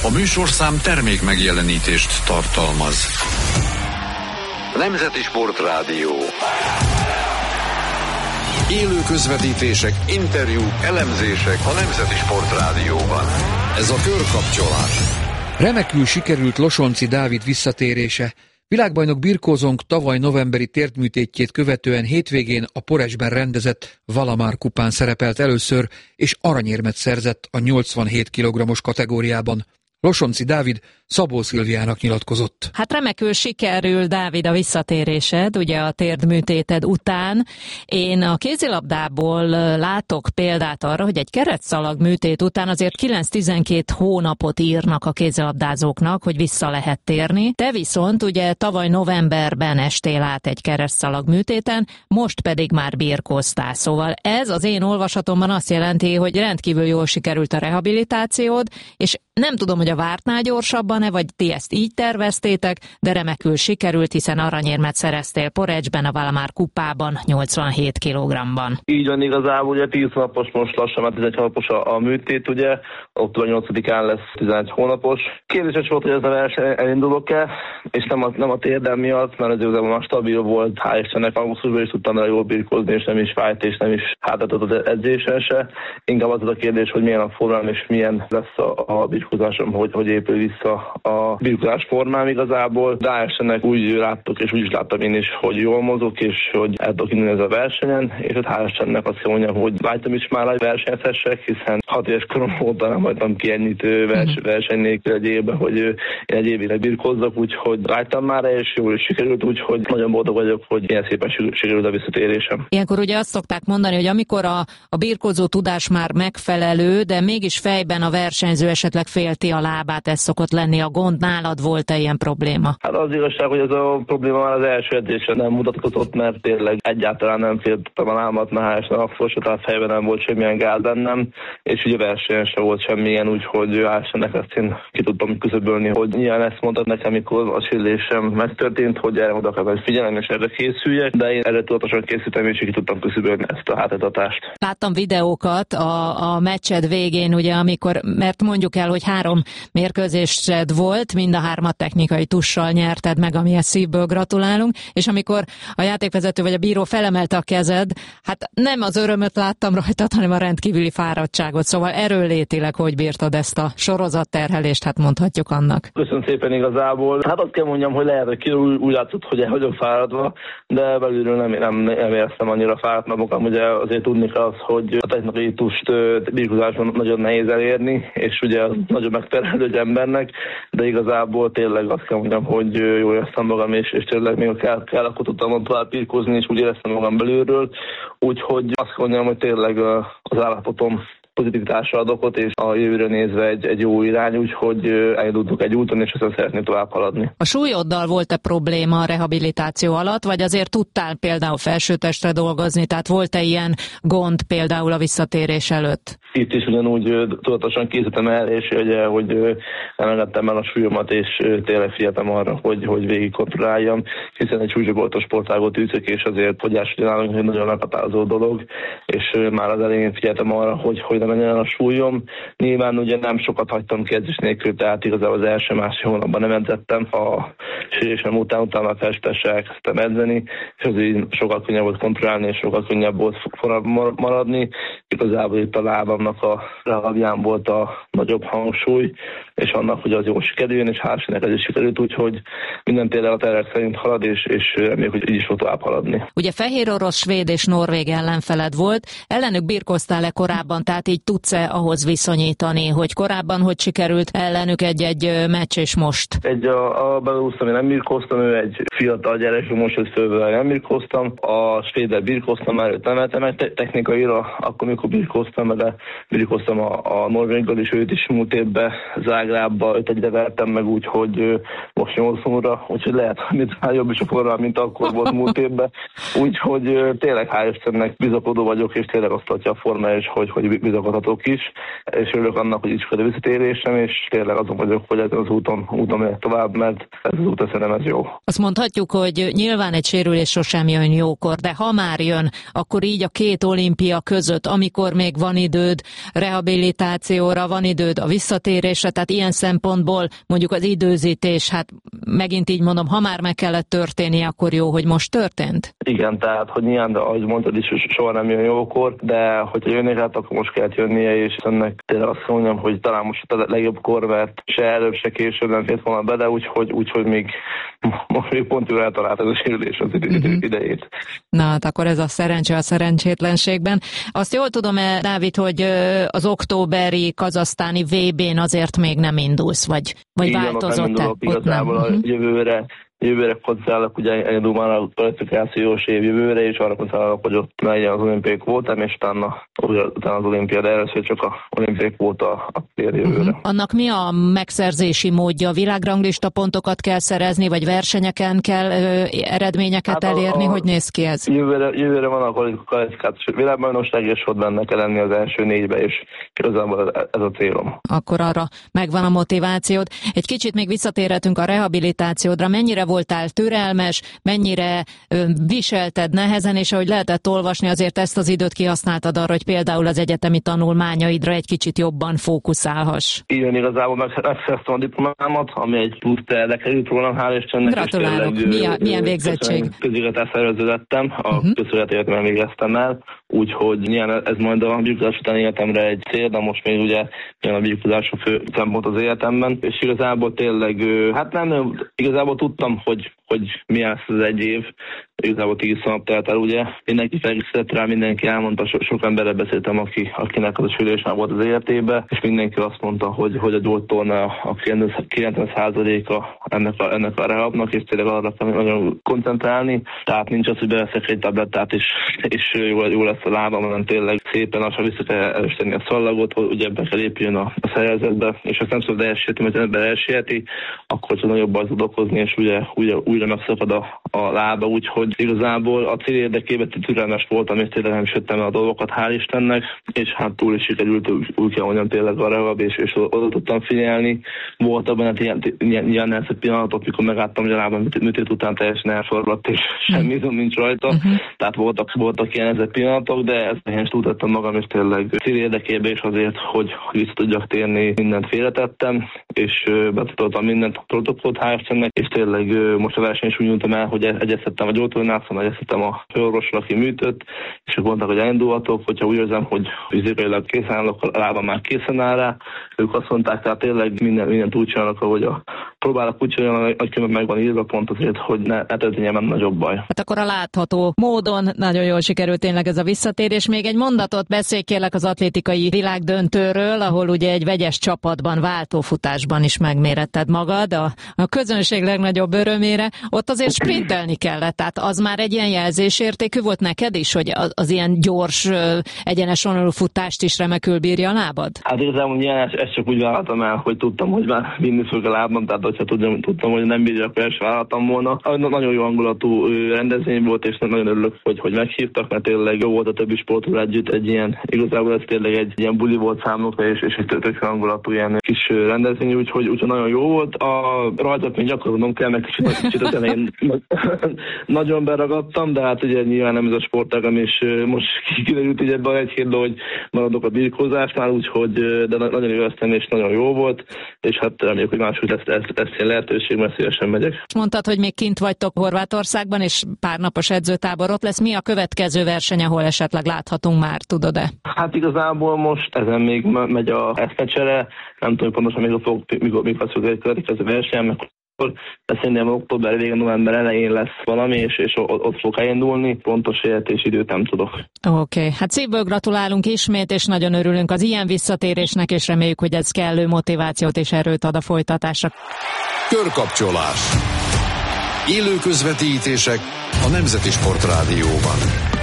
A műsorszám termék megjelenítést tartalmaz. Nemzeti Sportrádió. Élő közvetítések, interjúk, elemzések a Nemzeti Sportrádióban. Ez a Körkapcsolás. Remekül sikerült Losonczy Dávid visszatérése. Világbajnok birkózónk tavaly novemberi térdműtétjét követően hétvégén a Porečben rendezett Valamar kupán szerepelt először, és aranyérmet szerzett a 87 kg-os kategóriában. Losonczy Dávid Szabó Szilviának nyilatkozott. Hát remekül sikerül, Dávid, a visszatérésed, ugye a térdműtéted után. Én a kézilabdából látok példát arra, hogy egy keretszalag műtét után azért 9-12 hónapot írnak a kézilabdázóknak, hogy vissza lehet térni. Te viszont ugye tavaly novemberben estél át egy keretszalag műtéten, most pedig már birkóztál. Szóval ez az én olvasatomban azt jelenti, hogy rendkívül jól sikerült a rehabilitációd, és nem tudom, hogy a vártnál gyorsabban-e, vagy ti ezt így terveztétek, de remekül sikerült, hiszen aranyérmet szereztél Porečben, a Valamar kupában 87 kg-ban. Így van igazából, ugye 10 napos, most lassan már 11 hónapos a műtét, ugye, október 8-án lesz 11 hónapos. Kérdéses volt, hogy ez a verseny elindulok-e, és nem a térdem miatt, mert az igazából már stabil volt, hál' Istennek, augusztusban is tudtam rá jól birkózni, és nem is fájt, és nem is hátratott az edzésen se. Inkább az a kérdés, hogy milyen a formám, és milyen lesz a birkózásom, hogy épül vissza a birkózás formám igazából. De hál' Istennek úgy láttok, és úgy is láttam én is, hogy jól mozog, és hogy el tudok indulni ez a versenyen, és ott hál' Istennek azt mondjam, hogy vágytam is már, hogy versenyezhessek, hiszen 6 éves korom óta nem hagytam ki ennyit verseny nélkül egy évben, hogy én egy évig birkózzak, úgyhogy vágytam már, és jól is sikerült, úgyhogy nagyon boldog vagyok, hogy ilyen szépen sikerült a visszatérésem. Ilyenkor ugye azt szokták mondani, hogy amikor a birkózó tudás már megfelelő, de mégis fejben a versenyző esetleg félti a lábát, ez szokott lenni a gond. Nálad volt-e ilyen probléma? Hát az igazság, hogy ez a probléma már az első edzésen nem mutatkozott, mert tényleg egyáltalán nem féltem a lábat, mert akkor se, tehát fejben nem volt semmilyen gáz bennem, és ugye a versenyen sem volt semmilyen, úgyhogy hál' ezt én ki tudtam küszöbölni, hogy nyilván ezt mondtad nekem, amikor a sérülésem megtörtént, hogy erre oda kell figyelni, és erre készüljek, de én erre tudatosan készültem, és ki tudtam küszöbölni ezt a hátadatást. Láttam videókat a meccsed végén, ugye, mert mondjuk el, hogy 3 mérkőzésed volt, mind a 3-at technikai tussal nyerted meg, amihez szívből gratulálunk, és amikor a játékvezető vagy a bíró felemelte a kezed, hát nem az örömöt láttam rajtad, hanem a rendkívüli fáradtságot, szóval erőlétileg hogy bírtad ezt a sorozatterhelést, hát mondhatjuk annak. Köszönöm szépen igazából. Hát azt kell mondjam, hogy lehet, hogy úgy látszott, hogy el vagyok fáradva, de belülről nem éreztem annyira fáradt magam. Ugye azért tudni kell az, hogy a technikai tust birkózásban nagyon nehéz elérni, és ugye az nagyon megterhelő egy embernek, de igazából tényleg azt kell mondjam, hogy jól éreztem magam, és tényleg még kell akkor tudtam tovább birkózni, és úgy éreztem magam belülről. Úgyhogy azt kell mondjam, hogy tényleg az állapotom pozitivitásra ad okot, és a jövőre nézve egy jó irány, úgyhogy elindultunk egy úton, és aztán szeretnék tovább haladni. A súlyoddal volt-e probléma a rehabilitáció alatt, vagy azért tudtál például felsőtestre dolgozni, tehát volt-e ilyen gond például a visszatérés előtt? Itt is ugyanúgy tudatosan készítettem el, és ugye, hogy nem engedtem el a súlyomat, és tényleg figyeltem arra, hogy végig kontrolláljam, hiszen egy súlycsoportos sportágot űzök, és azért fogyás ugyanállag egy nagyon meghatározó dolog, és már az elején figyeltem arra, hogy ne menjen el a súlyom. Nyilván ugye nem sokat hagytam ki edzés nélkül, tehát igazából az első-másfél hónapban nem edzettem. A sérülésem utána felsőtesre elkezdtem edzeni, és azért sokkal könnyebb volt kontrollálni, és sokkal könnyebb volt maradni. Igazából itt a lábamnak a lábján volt a nagyobb hangsúly, és annak, hogy az jól sikerüljön, és hál' Istennek ez is sikerült, úgyhogy minden tényleg a tervek szerint halad, és reméljük, hogy így is fog tovább haladni. Ugye fehér orosz, svéd és norvég ellenfeled volt, ellenük birkóztál-e korábban, tehát így tudsz-e ahhoz viszonyítani, hogy korábban hogy sikerült ellenük egy meccs, és most? A Belaruszt, nem birkóztam, ő egy fiatal gyerek, most őt fölvel nem birkóztam. A svéddel birkóztam, már őt nem emeltem meg technikaira, akkor mikor birkóztam, de birkóztam a norvéggal, és őt is múlt évben Zágrábba 5-1-re vertem meg, úgyhogy most 8 óra, úgyhogy lehet, hogy már jobb is a formám, mint akkor volt múlt évben. Úgyhogy tényleg hál' Istennek bizakodó vagyok, és tényleg azt adja a forma, és hogy bizakodhatok is, és örülök annak, hogy így sikerül a visszatérésem, és tényleg azon vagyok, hogy ezen az úton megyek tovább, mert ez az út szerintem ez jó. Azt mondhatjuk, hogy nyilván egy sérülés sosem jön jókor, de ha már jön, akkor így a 2 olimpia között, amikor még van időd rehabilitációra, van időd a visszatérésre, tehát ilyen szempontból mondjuk az időzítés, hát megint így mondom, ha már meg kellett történni, akkor jó, hogy most történt? Igen, tehát, hogy nyilván, ahogy mondtad is, soha nem jön jókor, de hogyha jönnék át, akkor most kellett jönnie, és ennek tényleg azt mondjam, hogy talán most a legjobb kor, mert se előbb, se később nem fért volna bele, úgyhogy még most még pont jól eltalált ez a sérülés az idejét. Na, hát akkor ez a szerencse a szerencsétlenségben. Azt jól tudom-e, Dávid, hogy az októberi kazahsztáni VB-n azért még nem indulsz, vagy változott-e? Igazából a jövőre koncentrálok, ugye elindul már a kvalifikációs év jövőre, és arra koncentrálok, hogy ott legyen az olimpiai kvótám, és utána az olimpiád, de először csak a olimpiai kvóta a tér jövőre. Annak mi a megszerzési módja? Világranglista pontokat kell szerezni, vagy versenyeken kell eredményeket elérni? Hogy néz ki ez? Jövőre van a kvalifikációs világbajnokság, és ott benne kell lenni az első 4-be, és igazából ez a célom. Akkor arra megvan a motivációd. Egy kicsit még visszatérhetünk a rehabilitációdra. Mennyire voltál türelmes, mennyire viselted nehezen, és ahogy lehetett olvasni, azért ezt az időt kihasználtad arra, hogy például az egyetemi tanulmányaidra egy kicsit jobban fókuszálhass. Igen, igazából megszereztem a diplomámat, ami egy plusz terre került rólam, hál' Istennek. Gratulálok! Milyen végzettség? Közigazgatás szervező lettem, a közszolgálati egyetemen végeztem el, úgyhogy nyilván ez majd a birkozás utáni életemre egy cél, de most még ugye a birkozás a fő szempont az életemben, és igazából tényleg, hát nem, igazából tudtam, hogy mi lesz az egy év, igazából 10 nap telt el, ugye. Mindenki felkészített rá, mindenki elmondta, sok emberrel beszéltem, akinek az a sérülés már volt az életében, és mindenki azt mondta, hogy a gyógytorna a 90%-a ennek a rehabnak, és tényleg arra kell nagyon koncentrálni. Tehát nincs az, hogy beveszek egy tablettát, és jó lesz a lábam, hanem tényleg szépen lassan vissza kell erősíteni a szallagot, hogy ugye ebbe kell épüljön a szervezetbe, és azt nem szabad elsietni, mert ember elsieti, akkor csak nagyobb baj tud okozni, és ugye újra megszakad a lába, úgyhogy igazából a cél érdekében türelmes voltam, és tényleg nem süttem el a dolgokat, hál' Istennek, és hát túl is sikerült, úgy kell mondjam, tényleg a rehab, és oda tudtam figyelni. Volt abban ilyen nehezebb pillanatok, mikor megálltam, hogy a lábam műtét után teljesen elsorvadt, és semmi izom nincs rajta, tehát voltak ilyen nehezebb pillanatok, de ezt én is tudtam magam, és tényleg cél érdekében is azért, hogy vissza tudjak térni, mindent félretettem, és betudottam mindent a protokollt, hál' Istennek, és tényleg most a verseny is úgy nyújtom el, hogy egyeztettem a gyógytornál, szóval egyeztettem a főorvossal, aki műtött, és ők mondták, hogy elindulhatok, hogyha úgy érzem, hogy fizikailag készen állok, a lábam már készen áll rá. Ők azt mondták, tehát tényleg mindent úgy csinálnak, ahogy próbálok úgy csinálni, hogy meg van írva pont azért, hogy ne történjen nagyobb baj. Hát akkor a látható módon nagyon jól sikerült tényleg ez a visszatérés. Még egy mondatot beszélj kérlek az atlétikai világdöntőről, ahol ugye egy vegyes csapatban, váltófutásban is megméretted magad, a közönség legnagyobb örömére. Ott azért sprintelni kellett, tehát az már egy ilyen jelzésértékű volt neked is, hogy az ilyen gyors, egyenes vonalú futást is remekül bírja a lábad? Hát igazából ezt csak úgy vállaltam el, hogy tudtam, hogy már vinni fog a lábam, tehát hogyha tudtam, hogy nem bírja, akkor el sem vállaltam volna. Nagyon jó hangulatú rendezvény volt, és nagyon örülök, hogy meghívtak, mert tényleg jó volt a többi sportról együtt egy ilyen, igazából ez tényleg egy ilyen buli volt számukra, és egy tök hangulatú ilyen kis rendezvény, úgyhogy nagyon jó volt. A rajtot még gyakorolnom kell, meg kicsit az elején nagyon beragadtam, de hát ugye nyilván nem ez a sportágam, és most kiderült így ebben egy hétben, hogy maradok a birkózásnál, úgyhogy de nagyon élveztem, és nagyon jó volt, és hát reméljük, hogy máshogy lesz ilyen lehetőség, mert szívesen megyek. Mondtad, hogy még kint vagytok Horvátországban, és pár napos edzőtábor ott lesz. Mi a következő verseny, ahol esetleg láthatunk már, tudod-e? Hát igazából most ezen még megy a eszmecsere, nem tudom pontosan mikor fog egy következő verseny, mert szerintem október végén, november elején lesz valami, és ott fog elindulni. Pontos és időt nem tudok. Oké. Hát szívből gratulálunk ismét, és nagyon örülünk az ilyen visszatérésnek, és reméljük, hogy ez kellő motivációt és erőt ad a folytatásra. Körkapcsolás. Élő közvetítések a Nemzeti Sportrádióban.